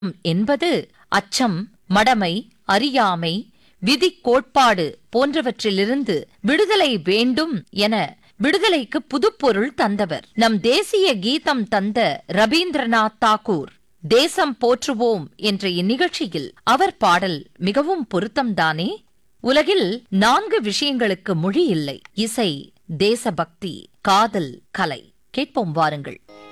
என்பது அச்சம், மடமை, அறியாமை, விதிக் கோட்பாடு போன்றவற்றிலிருந்து விடுதலை வேண்டும் என விடுதலைக்கு புதுப்பொருள் தந்தவர் நம் தேசிய கீதம் தந்த ரபீந்திரநாத் தாகூர். தேசம் போற்றுவோம் என்ற இந்நிகழ்ச்சியில் அவர் பாடல் மிகவும் பொருத்தம்தானே? உலகில் 4 விஷயங்களுக்கு மொழி இல்லை: இசை, தேசபக்தி, காதல், கலை. கேட்போம் வாருங்கள்.